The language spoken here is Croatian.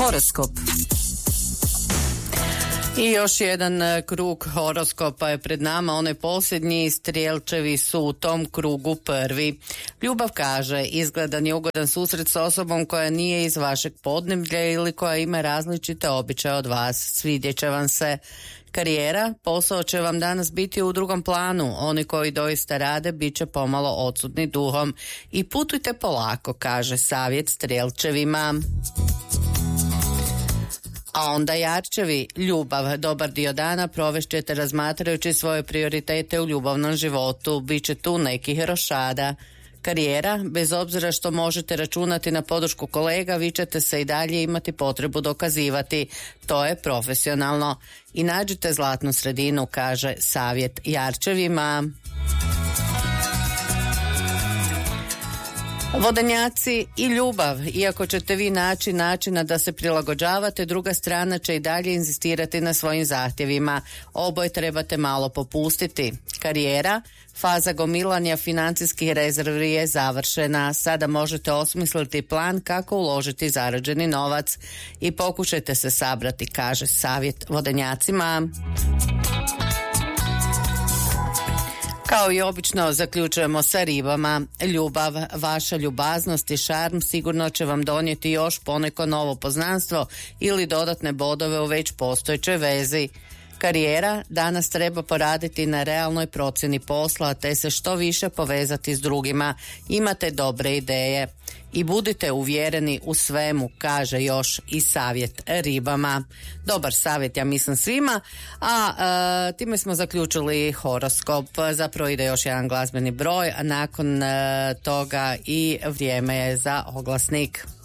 Horoskop. I još jedan krug horoskopa je pred nama, onaj posljednji. Strijelčevi su u tom krugu prvi. Ljubav kaže, izgledan je ugodan susret s osobom koja nije iz vašeg podneblja ili koja ima različite običaje od vas. Svidjet će vam se. Karijera, posao će vam danas biti u drugom planu. Oni koji doista rade bit će pomalo odsutni duhom. I putujte polako, kaže savjet Strijelčevima. A onda Jarčevi, ljubav, dobar dio dana provešćete razmatrajući svoje prioritete u ljubavnom životu, bit će tu nekih rošada. Karijera, bez obzira što možete računati na podršku kolega, vi ćete se i dalje imati potrebu dokazivati, to je profesionalno. I nađite zlatnu sredinu, kaže savjet Jarčevima. Vodenjaci i ljubav, iako ćete vi naći načina da se prilagođavate, druga strana će i dalje inzistirati na svojim zahtjevima. Oboje trebate malo popustiti. Karijera, faza gomilanja financijskih rezervi je završena. Sada možete osmisliti plan kako uložiti zarađeni novac i pokušajte se sabrati, kaže savjet vodenjacima. Kao i obično zaključujemo sa ribama. Ljubav, vaša ljubaznost i šarm sigurno će vam donijeti još poneko novo poznanstvo ili dodatne bodove u već postojećoj vezi. Karijera, danas treba poraditi na realnoj procjeni posla te se što više povezati s drugima. Imate dobre ideje. I budite uvjereni u svemu, kaže još i savjet ribama. Dobar savjet, ja mislim, svima. A time smo zaključili horoskop. Zapravo ide još jedan glazbeni broj, a nakon toga i vrijeme je za oglasnik.